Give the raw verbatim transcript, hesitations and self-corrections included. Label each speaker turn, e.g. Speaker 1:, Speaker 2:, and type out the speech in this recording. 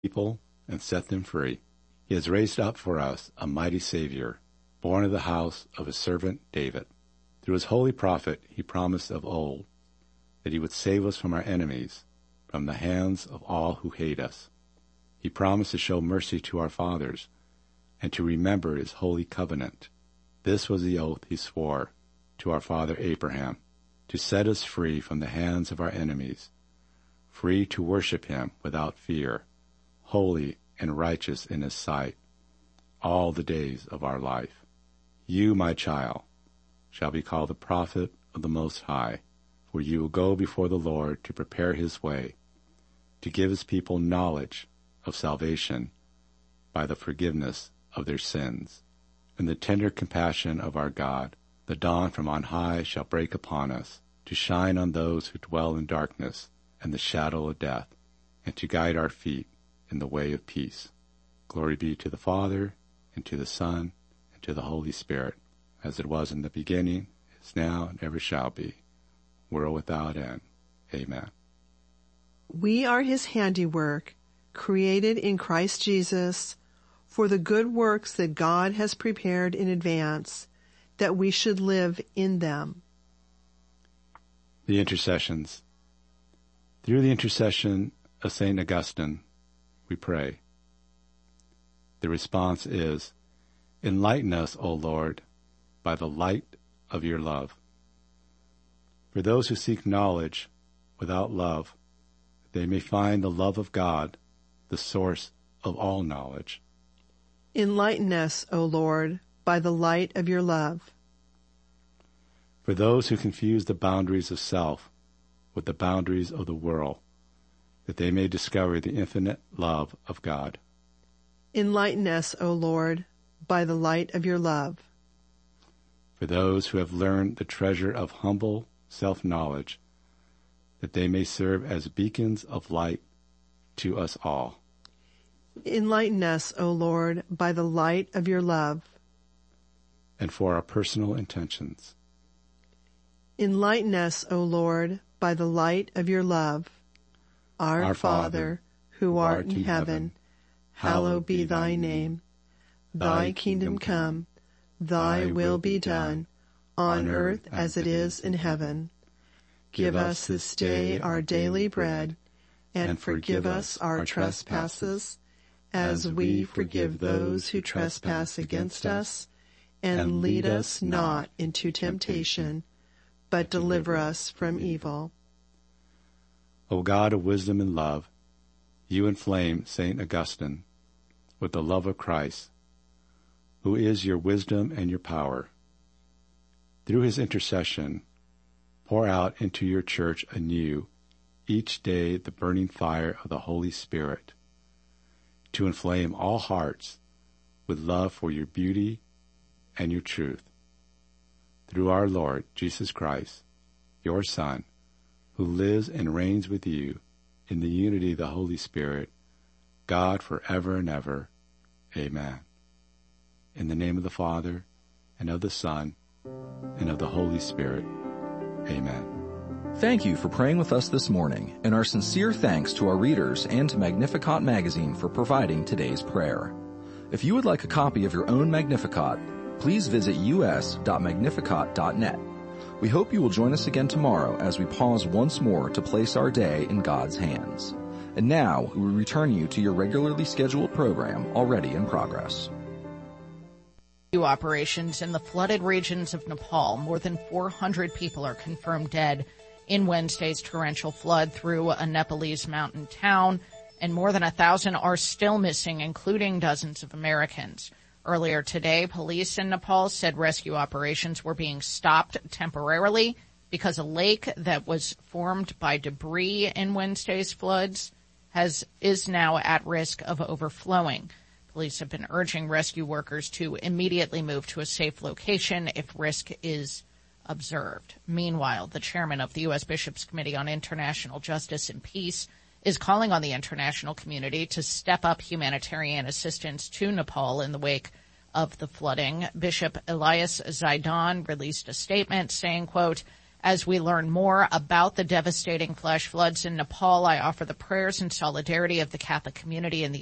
Speaker 1: people and set them free. He has raised up for us a mighty Savior, born of the house of his servant David. Through his holy prophet he promised of old that he would save us from our enemies, from the hands of all who hate us. He promised to show mercy to our fathers and to remember his holy covenant. This was the oath he swore to our father Abraham, to set us free from the hands of our enemies, free to worship him without fear, holy and righteous in his sight, all the days of our life. You, my child, shall be called the prophet of the Most High, for you will go before the Lord to prepare his way, to give his people knowledge of salvation by the forgiveness of their sins. In the tender compassion of our God, the dawn from on high shall break upon us, to shine on those who dwell in darkness and the shadow of death, and to guide our feet in the way of peace. Glory be to the Father, and to the Son, and to the Holy Spirit, as it was in the beginning, is now, and ever shall be, world without end. Amen.
Speaker 2: We are his handiwork, created in Christ Jesus, for the good works that God has prepared in advance, that we should live in them.
Speaker 1: The intercessions. Through the intercession of Saint Augustine, we pray. The response is, enlighten us, O Lord, by the light of your love. For those who seek knowledge without love, they may find the love of God, the source of all knowledge.
Speaker 2: Enlighten us, O Lord, by the light of your love.
Speaker 1: For those who confuse the boundaries of self with the boundaries of the world, that they may discover the infinite love of God.
Speaker 2: Enlighten us, O Lord, by the light of your love.
Speaker 1: For those who have learned the treasure of humble self-knowledge, that they may serve as beacons of light to us all.
Speaker 2: Enlighten us, O Lord, by the light of your love.
Speaker 1: And for our personal intentions.
Speaker 2: Enlighten us, O Lord, by the light of your love. Our,
Speaker 1: Our
Speaker 2: Father, who art in heaven, hallowed be thy name. Thy kingdom come, thy will be done, on earth as it is in heaven. Give us this day our daily bread, and forgive us our trespasses, as we forgive those who trespass against us. And lead us not into temptation, but deliver us from evil.
Speaker 1: O God of wisdom and love, you inflame Saint Augustine with the love of Christ, who is your wisdom and your power. Through his intercession, pour out into your church anew each day the burning fire of the Holy Spirit, to inflame all hearts with love for your beauty and your truth. Through our Lord Jesus Christ, your Son, who lives and reigns with you in the unity of the Holy Spirit, God forever and ever. Amen. In the name of the Father, and of the Son, and of the Holy Spirit. Amen.
Speaker 3: Thank you for praying with us this morning, and our sincere thanks to our readers and to Magnificat magazine for providing today's prayer. If you would like a copy of your own Magnificat, please visit u s dot magnificat dot net. We hope you will join us again tomorrow as we pause once more to place our day in God's hands. And now we return you to your regularly scheduled program already in progress.
Speaker 4: Operations in the flooded regions of Nepal. More than four hundred people are confirmed dead in Wednesday's torrential flood through a Nepalese mountain town, and more than a thousand are still missing, including dozens of Americans. Earlier today, police in Nepal said rescue operations were being stopped temporarily because a lake that was formed by debris in Wednesday's floods has is now at risk of overflowing. Police have been urging rescue workers to immediately move to a safe location if risk is observed. Meanwhile, the chairman of the U S Bishops' Committee on International Justice and Peace is calling on the international community to step up humanitarian assistance to Nepal in the wake of the flooding. Bishop Elias Zaidan released a statement saying, quote, As we learn more about the devastating flash floods in Nepal, I offer the prayers and solidarity of the Catholic community in the